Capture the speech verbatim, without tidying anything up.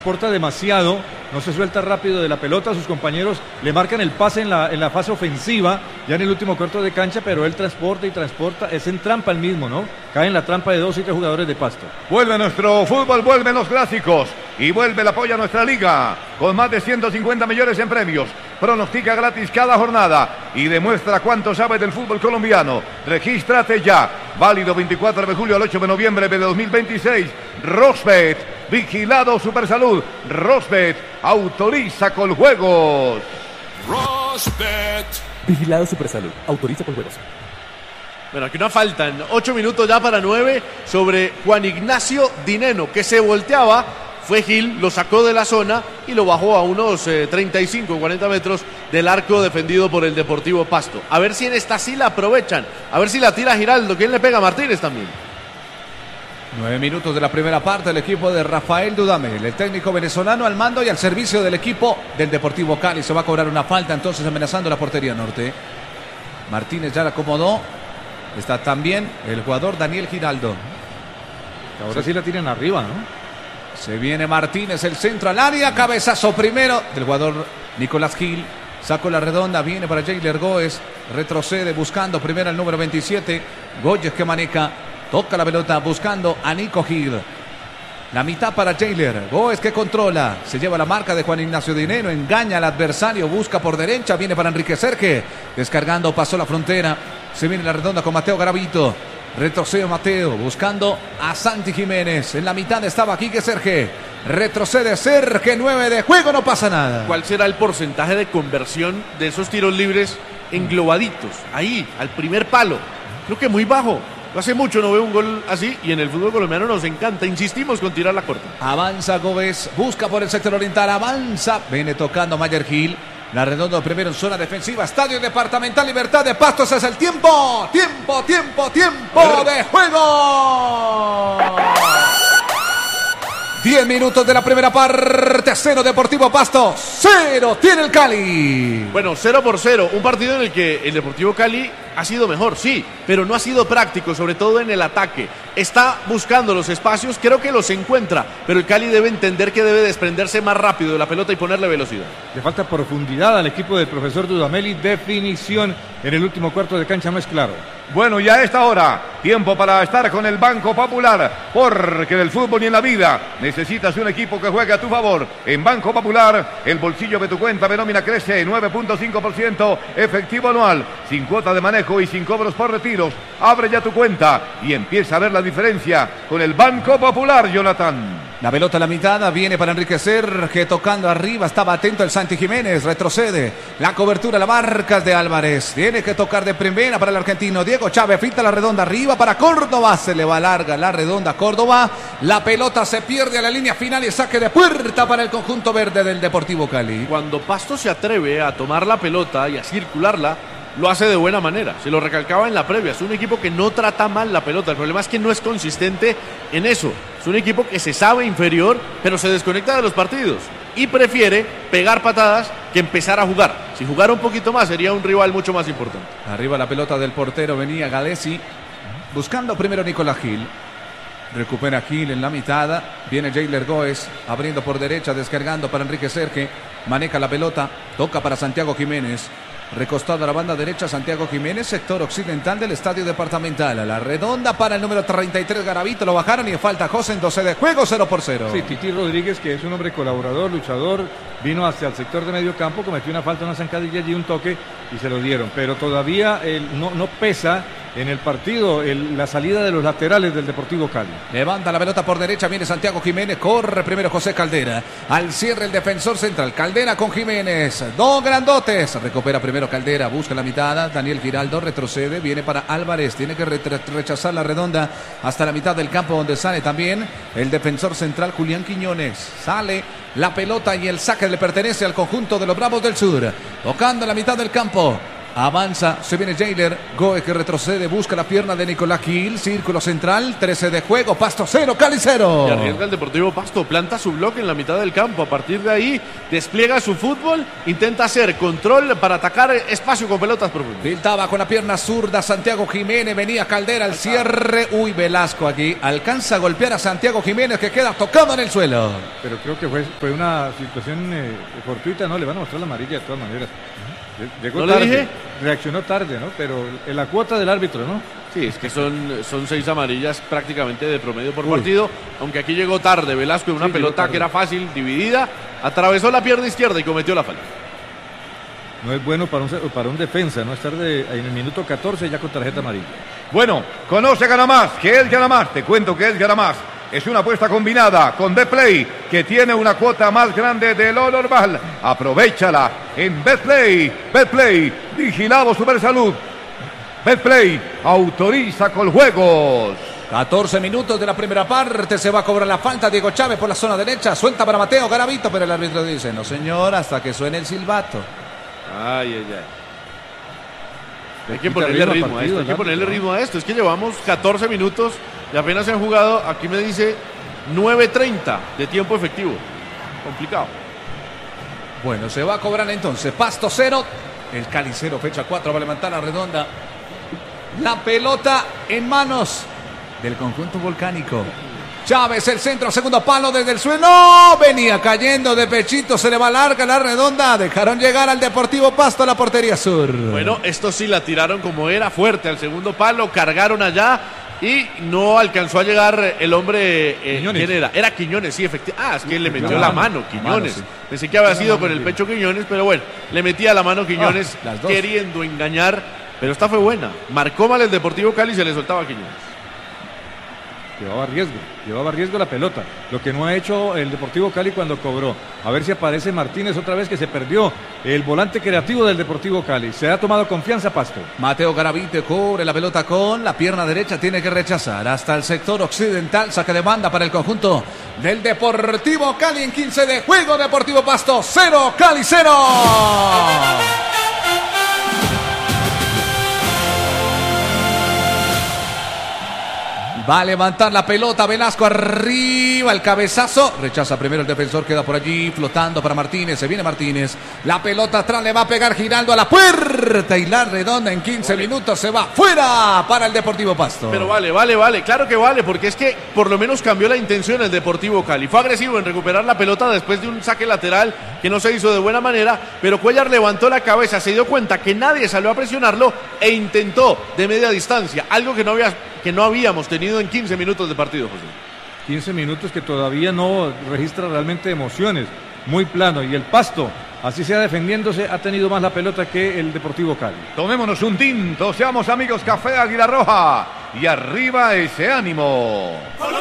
Porta demasiado, no se suelta rápido de la pelota, sus compañeros le marcan el pase en la, en la fase ofensiva, ya en el último cuarto de cancha, pero él transporta y transporta, es en trampa el mismo, ¿no? Cae en la trampa de dos y tres jugadores de Pasto. Vuelve nuestro fútbol, vuelven los clásicos y vuelve el apoyo a nuestra liga, con más de ciento cincuenta millones en premios. Pronostica gratis cada jornada y demuestra cuánto sabe del fútbol colombiano. Regístrate ya, válido veinticuatro de julio al ocho de noviembre de dos mil veintiséis. Rosbet, vigilado Supersalud. Rosbet, autoriza con juegos. Rosbet, vigilado Supersalud, autoriza con juegos. Bueno, aquí una falta en ocho minutos ya para nueve sobre Juan Ignacio Dineno, que se volteaba. Fue Gil, lo sacó de la zona y lo bajó a unos eh, treinta y cinco, cuarenta metros del arco defendido por el Deportivo Pasto. A ver si en esta sí la aprovechan. A ver si la tira Giraldo. ¿Quién le pega a Martínez también? Nueve minutos de la primera parte, el equipo de Rafael Dudamel, el técnico venezolano al mando y al servicio del equipo del Deportivo Cali. Se va a cobrar una falta entonces amenazando la portería norte. Martínez ya la acomodó. Está también el jugador Daniel Giraldo. Ahora sí la tiran arriba, ¿no? Se viene Martínez, el centro al área, cabezazo primero del jugador Nicolás Gil. Sacó la redonda, viene para Jailer Góez, retrocede buscando primero el número veintisiete, Góyez que maneja, toca la pelota buscando a Nico Gil. La mitad para Jailer, Góez que controla, se lleva la marca de Juan Ignacio Dineno, engaña al adversario, busca por derecha, viene para Enrique Serge, descargando, pasó la frontera, se viene la redonda con Mateo Garavito. Retrocede Mateo, buscando a Santi Jiménez. En la mitad estaba Quique Serge. Retrocede Serge, nueve de juego, no pasa nada. ¿Cuál será el porcentaje de conversión de esos tiros libres englobaditos? Ahí, al primer palo. Creo que muy bajo. Hace mucho no veo un gol así y en el fútbol colombiano nos encanta. Insistimos con tirar la corta. Avanza Gómez, busca por el sector oriental, avanza. Viene tocando Mayer Gil. La redonda primero en zona defensiva. Estadio Departamental Libertad de Pastos. Es el tiempo. Tiempo, tiempo, tiempo de juego. Diez minutos de la primera parte. Cero Deportivo Pasto. Cero tiene el Cali. Bueno, cero por cero. Un partido en el que el Deportivo Cali ha sido mejor, sí, pero no ha sido práctico, sobre todo en el ataque. Está buscando los espacios, creo que los encuentra, pero el Cali debe entender que debe desprenderse más rápido de la pelota y ponerle velocidad. Le falta profundidad al equipo del profesor Dudamel y definición en el último cuarto de cancha, no es claro. Bueno, ya a esta hora, tiempo para estar con el Banco Popular, porque del fútbol y en la vida necesitas un equipo que juegue a tu favor. En Banco Popular, el bolsillo de tu cuenta de nómina crece nueve punto cinco por ciento efectivo anual, sin cuota de manejo y sin cobros por retiros. Abre ya tu cuenta y empieza a ver la diferencia con el Banco Popular, Jonathan. La pelota a la mitad, viene para Enrique Serge, tocando arriba, estaba atento el Santi Jiménez, retrocede, la cobertura, la marca de Álvarez, tiene que tocar de primera para el argentino, Diego Chávez, finta la redonda arriba para Córdoba, se le va larga la redonda a Córdoba, la pelota se pierde a la línea final y saque de puerta para el conjunto verde del Deportivo Cali. Cuando Pasto se atreve a tomar la pelota y a circularla, lo hace de buena manera, se lo recalcaba en la previa, es un equipo que no trata mal la pelota, el problema es que no es consistente en eso, es un equipo que se sabe inferior, pero se desconecta de los partidos y prefiere pegar patadas que empezar a jugar. Si jugara un poquito más sería un rival mucho más importante. Arriba la pelota del portero, venía Galesi, buscando primero Nicolás Gil. Recupera Gil en la mitad, viene Jailer Góez, abriendo por derecha, descargando para Enrique Serge, maneja la pelota, toca para Santiago Jiménez. Recostado a la banda derecha, Santiago Jiménez, sector occidental del Estadio Departamental. A la redonda para el número treinta y tres, Garavito, lo bajaron y falta José en doce de juego, cero por cero. Sí, Titi Rodríguez, que es un hombre colaborador, luchador, vino hacia el sector de medio campo, cometió una falta, una zancadilla y un toque y se lo dieron. Pero todavía el, no, no pesa en el partido el, la salida de los laterales del Deportivo Cali. Levanta la pelota por derecha, viene Santiago Jiménez, corre primero José Caldera. Al cierre el defensor central, Caldera con Jiménez, dos grandotes, recupera primero Caldera, busca la mitad, Daniel Giraldo retrocede, viene para Álvarez, tiene que re rechazar la redonda hasta la mitad del campo donde sale también el defensor central Julián Quiñones. Sale la pelota y el saque le pertenece al conjunto de los Bravos del Sur, tocando la mitad del campo. Avanza, se viene Jailer. Goe que retrocede, busca la pierna de Nicolás Gil. Círculo central, trece de juego. Pasto cero, Cali cero. Y arriesga el Deportivo Pasto, planta su bloque en la mitad del campo. A partir de ahí, despliega su fútbol. Intenta hacer control para atacar espacio con pelotas profundas. Pintaba con la pierna zurda Santiago Jiménez. Venía Caldera al cierre. Uy, Velasco aquí. Alcanza a golpear a Santiago Jiménez que queda tocado en el suelo. Pero creo que fue, fue una situación eh, fortuita, ¿no? Le van a mostrar la amarilla de todas maneras. Llegó ¿No le tarde, dije? reaccionó tarde, ¿no? Pero en la cuota del árbitro, ¿no? Sí, es que son, son seis amarillas prácticamente de promedio por Uy. partido, aunque aquí llegó tarde Velasco en una Sí, llegó pelota tarde. que era fácil, dividida, atravesó la pierna izquierda y cometió la falta. No es bueno para un, para un defensa, ¿no? Estar de, en el minuto catorce ya con tarjeta amarilla. Bueno, conoce Gana Más, que es Gana Más. Te cuento que es Gana Más. Es una apuesta combinada con Betplay, que tiene una cuota más grande de lo normal. Aprovechala en Betplay. Betplay, vigilado Supersalud. Betplay, autoriza con juegos. catorce minutos de la primera parte. Se va a cobrar la falta. Diego Chávez por la zona derecha. Suelta para Mateo Garavito, pero el árbitro dice: no, señor, hasta que suene el silbato. Ay, ay, ay. Hay que Quita ponerle ritmo al ritmo a partido, esto, hay que ¿no? ponerle ritmo a esto. Es que llevamos catorce minutos y apenas se han jugado, aquí me dice nueve treinta de tiempo efectivo. Complicado. Bueno, se va a cobrar entonces. Pasto cero. El Cali cero, fecha cuatro. Va a levantar la redonda. La pelota en manos del conjunto volcánico. Chávez, el centro, segundo palo desde el suelo. Venía cayendo de pechito. Se le va larga la redonda. Dejaron llegar al Deportivo Pasto a la portería sur. Bueno, esto sí la tiraron como era, fuerte al segundo palo, cargaron allá y no alcanzó a llegar el hombre. Eh, Quiñones. ¿Quién era? Era Quiñones, sí, efectivamente. Ah, es que le metió la la mano. mano, Quiñones. La mano, sí. Pensé que había sido mano, con el sí. pecho Quiñones, pero bueno, le metía la mano Quiñones, Ah, las dos. queriendo engañar, pero esta fue buena. Marcó mal el Deportivo Cali y se le soltaba a Quiñones. Llevaba riesgo, llevaba riesgo la pelota. Lo que no ha hecho el Deportivo Cali cuando cobró. A ver si aparece Martínez otra vez, que se perdió. El volante creativo del Deportivo Cali. Se ha tomado confianza Pasto. Mateo Garavito cubre la pelota con la pierna derecha. Tiene que rechazar hasta el sector occidental. Saque de banda para el conjunto del Deportivo Cali en quince de juego. Deportivo Pasto cero, Cali cero. Va a levantar la pelota, Velasco arriba, el cabezazo. Rechaza primero el defensor, queda por allí flotando para Martínez. Se viene Martínez. La pelota atrás le va a pegar Giraldo a la puerta. Y la redonda en quince minutos se va fuera para el Deportivo Pasto. Pero vale, vale, vale, claro que vale, porque es que por lo menos cambió la intención el Deportivo Cali. Fue agresivo en recuperar la pelota después de un saque lateral que no se hizo de buena manera, pero Cuellar levantó la cabeza, se dio cuenta que nadie salió a presionarlo e intentó de media distancia, algo que no había, que no habíamos tenido en quince minutos de partido, José. quince minutos que todavía no registra realmente emociones. Muy plano. Y el Pasto, así sea defendiéndose, ha tenido más la pelota que el Deportivo Cali. Tomémonos un tinto, seamos amigos, Café Águila Roja. Y arriba ese ánimo.